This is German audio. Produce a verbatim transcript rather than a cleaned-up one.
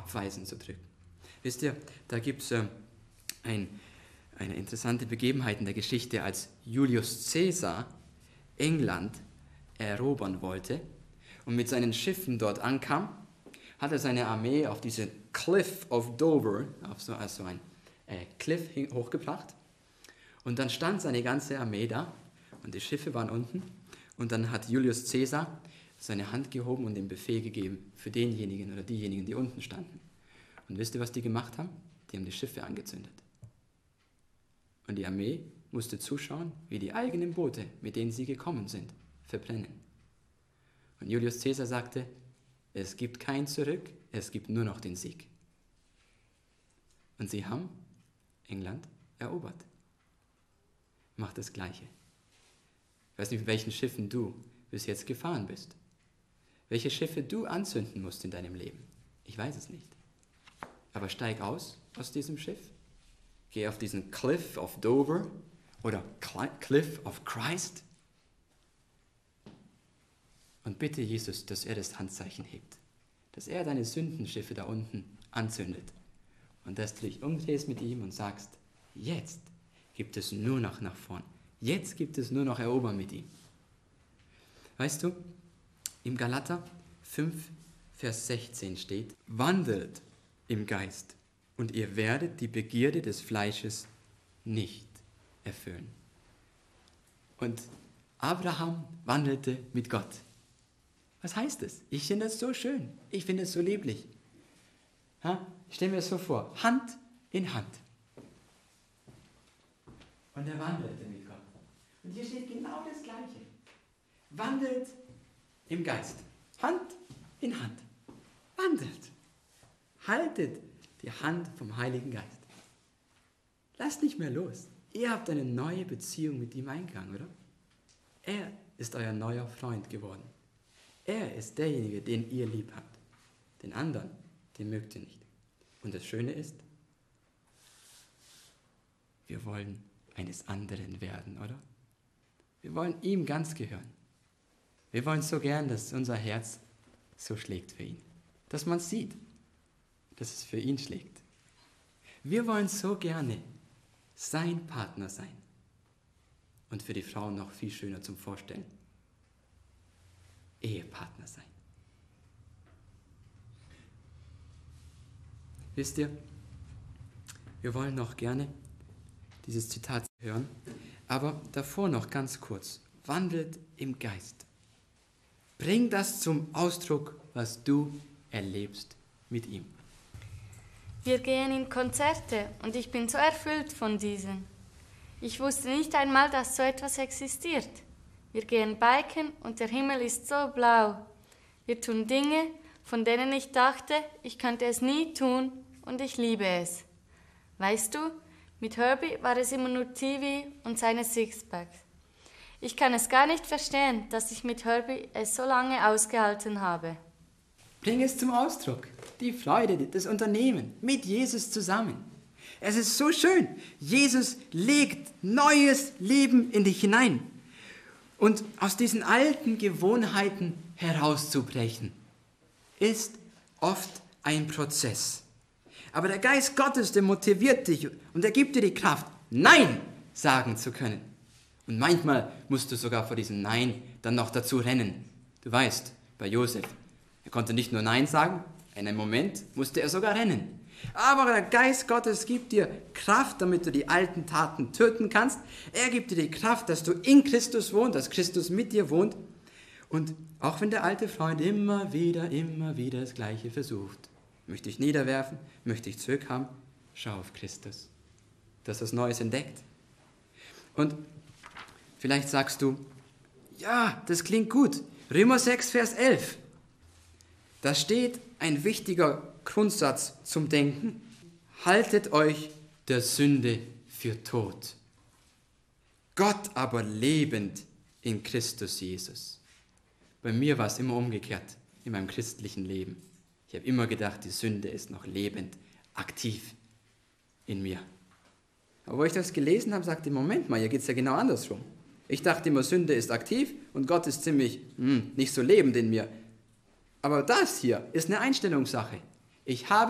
abweisen zu drücken. Wisst ihr, da gibt es äh, ein, eine interessante Begebenheit in der Geschichte, als Julius Caesar England erobern wollte und mit seinen Schiffen dort ankam, hat er seine Armee auf diese Cliff of Dover, auf so also ein äh, Cliff hochgebracht. Und dann stand seine ganze Armee da und die Schiffe waren unten. Und dann hat Julius Caesar seine Hand gehoben und den Befehl gegeben für denjenigen oder diejenigen, die unten standen. Und wisst ihr, was die gemacht haben? Die haben die Schiffe angezündet. Und die Armee musste zuschauen, wie die eigenen Boote, mit denen sie gekommen sind, verbrennen. Und Julius Caesar sagte, es gibt kein Zurück, es gibt nur noch den Sieg. Und sie haben England erobert. Macht das Gleiche. Ich weiß nicht, mit welchen Schiffen du bis jetzt gefahren bist. Welche Schiffe du anzünden musst in deinem Leben. Ich weiß es nicht. Aber steig aus aus diesem Schiff. Geh auf diesen Cliff of Dover oder Cliff of Christ und bitte Jesus, dass er das Handzeichen hebt. Dass er deine Sündenschiffe da unten anzündet. Und dass du dich umdrehst mit ihm und sagst, jetzt gibt es nur noch nach vorn. Jetzt gibt es nur noch Erobern mit ihm. Weißt du, im Galater fünf, Vers sechzehn steht, wandelt im Geist und ihr werdet die Begierde des Fleisches nicht erfüllen. Und Abraham wandelte mit Gott. Was heißt das? Ich finde das so schön. Ich finde es so lieblich. Ha? Ich stelle mir das so vor. Hand in Hand. Und er wandelte mit Gott. Und hier steht genau das Gleiche. Wandelt im Geist. Hand in Hand. Wandelt. Haltet die Hand vom Heiligen Geist. Lasst nicht mehr los. Ihr habt eine neue Beziehung mit ihm eingegangen, oder? Er ist euer neuer Freund geworden. Er ist derjenige, den ihr lieb habt. Den anderen, den mögt ihr nicht. Und das Schöne ist, wir wollen eines anderen werden, oder? Wir wollen ihm ganz gehören. Wir wollen so gern, dass unser Herz so schlägt für ihn. Dass man sieht, dass es für ihn schlägt. Wir wollen so gerne sein Partner sein. Und für die Frauen noch viel schöner zum Vorstellen. Ehepartner sein. Wisst ihr, wir wollen noch gerne dieses Zitat hören, aber davor noch ganz kurz. Wandelt im Geist. Bring das zum Ausdruck, was du erlebst mit ihm. Wir gehen in Konzerte und ich bin so erfüllt von diesen. Ich wusste nicht einmal, dass so etwas existiert. Wir gehen biken und der Himmel ist so blau. Wir tun Dinge, von denen ich dachte, ich könnte es nie tun und ich liebe es. Weißt du, mit Herbie war es immer nur T V und seine Sixpacks. Ich kann es gar nicht verstehen, dass ich mit Herbie es so lange ausgehalten habe. Bring es zum Ausdruck. Die Freude, das Unternehmen mit Jesus zusammen. Es ist so schön. Jesus legt neues Leben in dich hinein. Und aus diesen alten Gewohnheiten herauszubrechen, ist oft ein Prozess. Aber der Geist Gottes, der motiviert dich und er gibt dir die Kraft, Nein sagen zu können. Und manchmal musst du sogar vor diesem Nein dann noch dazu rennen. Du weißt, bei Josef, er konnte nicht nur Nein sagen, in einem Moment musste er sogar rennen. Aber der Geist Gottes gibt dir Kraft, damit du die alten Taten töten kannst. Er gibt dir die Kraft, dass du in Christus wohnst, dass Christus mit dir wohnt. Und auch wenn der alte Freund immer wieder, immer wieder das Gleiche versucht, möchte ich niederwerfen, möchte ich zurückhaben, schau auf Christus. Du hast was Neues entdeckt. Und vielleicht sagst du, ja, das klingt gut. Römer sechs, Vers elf. Da steht ein wichtiger Grundsatz zum Denken. Haltet euch der Sünde für tot. Gott aber lebend in Christus Jesus. Bei mir war es immer umgekehrt in meinem christlichen Leben. Ich habe immer gedacht, die Sünde ist noch lebend, aktiv in mir. Aber wo ich das gelesen habe, sagte ich, Moment mal, hier geht es ja genau andersrum. Ich dachte immer, Sünde ist aktiv und Gott ist ziemlich hm, nicht so lebend in mir. Aber das hier ist eine Einstellungssache. Ich habe